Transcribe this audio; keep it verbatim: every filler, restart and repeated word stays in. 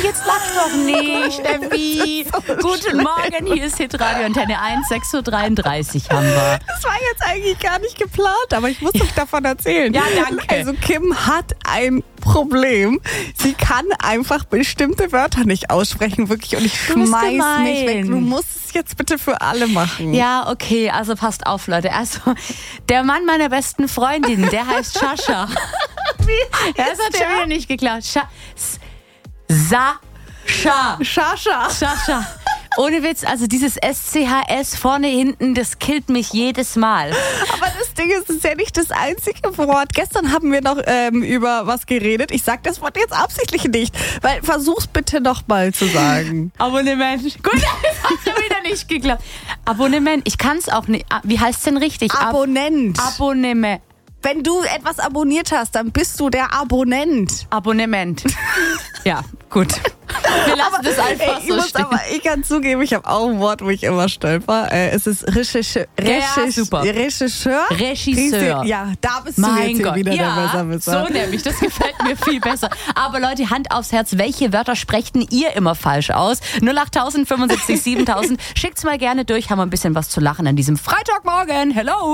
jetzt lach doch nicht, Steffi. So Guten schlecht. Morgen, hier ist Hitradio Antenne eins, sechs Uhr dreiunddreißig haben wir. Das war jetzt eigentlich gar nicht geplant, aber ich muss euch davon erzählen. Ja, danke. Also Kim hat ein Problem. Sie kann einfach bestimmte Wörter nicht aussprechen, wirklich. Und ich Du bist schmeiß gemein. mich weg. Du musst es jetzt bitte für alle machen. Ja, okay, also passt auf, Leute. Also, der Mann meiner besten Freundin, der heißt Sascha. Wie Das hat schon wieder nicht geklappt. Scha S- Sascha. Sascha. Sascha. Ohne Witz, also dieses S C H S vorne, hinten, das killt mich jedes Mal. Aber das Ding ist, es ist ja nicht das einzige Wort. Gestern haben wir noch ähm, über was geredet. Ich sag das Wort jetzt absichtlich nicht, weil versuch's bitte noch mal zu sagen. Abonnement. Gut, das hat schon wieder nicht geklappt. Abonnement, ich kann es auch nicht. Wie heißt es denn richtig? Ab- Abonnent. Abonnement. Wenn du etwas abonniert hast, dann bist du der Abonnent. Abonnement. Ja, gut. Wir lassen das einfach Ey, ich, so muss stehen. aber, ich kann zugeben, ich habe auch ein Wort, wo ich immer stolper. Äh, es ist Regisseur. Ja, super. Regisseur. Regisseur. Ja, da bist du Mein jetzt hier Gott, wieder ja, der Besserwisser. so nämlich, das gefällt mir viel besser. Aber Leute, Hand aufs Herz, welche Wörter sprechen ihr immer falsch aus? null acht tausend fünfundsiebzig siebentausend, schickt's mal gerne durch, haben wir ein bisschen was zu lachen an diesem Freitagmorgen. Hello!